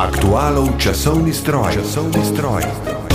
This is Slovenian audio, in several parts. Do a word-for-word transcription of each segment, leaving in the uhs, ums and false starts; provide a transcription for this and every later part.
Aktualov časovni stroj. Časovni stroj.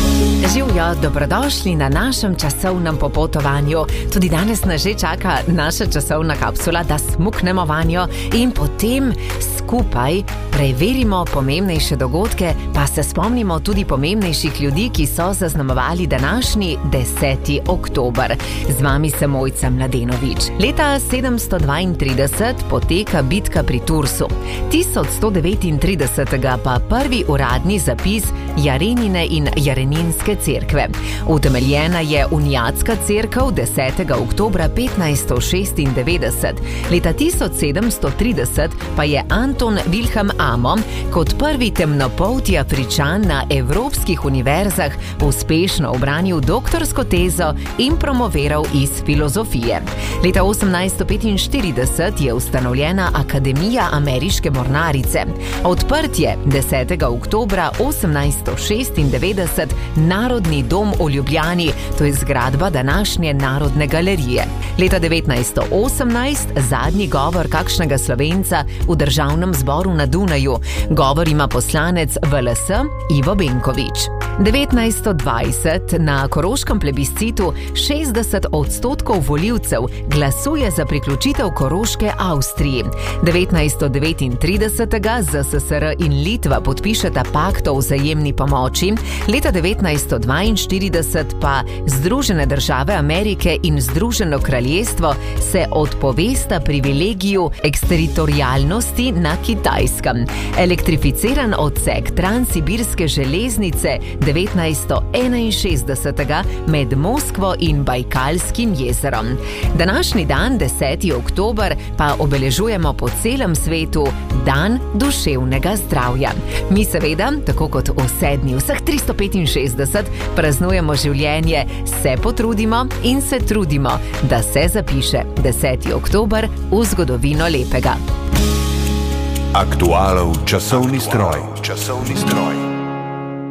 Živjo, dobrodošli na našem časovnem popotovanju. Tudi danes nas že čaka naša časovna kapsula, da smuknemo vanjo in potem skupaj preverimo pomembnejše dogodke, pa se spomnimo tudi pomembnejših ljudi, ki so zaznamovali današnji deseti oktober. Z vami sem Mojca Mladenovič. Leta sedemsto dvaintrideset poteka bitka pri Tursu. tisoč sto devetintridesetega pa prvi uradni zapis Jarenine in Jareninske cerkve. Utemeljena je Uniatska cerkev desetega oktobra petnajststo šestindevetdeset. Leta tisoč sedemsto trideset pa je Anton Wilhelm Amo kot prvi temnopolti Afričan na evropskih univerzah uspešno ubranil doktorsko tezo in promoviral iz filozofije. Leta osemnajststo petinštirideset je ustanovljena Akademija ameriške mornarice. Odprtje desetega oktobra osemnajststo šestindevetdeset Narodni dom v Ljubljani, to je zgradba današnje Narodne galerije. Leta devetnajststo osemnajst zadnji govor kakšnega Slovenca v Državnem zboru na Dunaju. Govor ima poslanec V L S Ivo Benkovič. devetnajststo dvajset na koroškem plebiscitu šestdeset odstotkov volivcev glasuje za priključitev Koroške Avstriji. devetnajststo devetintridesetega Z S S R in Litva podpišeta pakt o vzajemni pomoči. Leta devetnajststo dvainštirideset pa Združene države Amerike in Združeno kraljestvo se odpovesta privilegiju eksteritorialnosti na Kitajskem. Elektrificiran odsek Transsibirske železnice devetnajststo enainšestdesetega med Moskvo in Bajkalskim jezerom. Današnji dan, deseti oktober, pa obeležujemo po celem svetu Dan duševnega zdravja. Mi seveda, tako kot vse dni, vseh tristo petinšestdeset, praznujemo življenje, se potrudimo in se trudimo, da se zapiše deseti oktober v zgodovino lepega. Aktualov časovni stroj. Časovni stroj.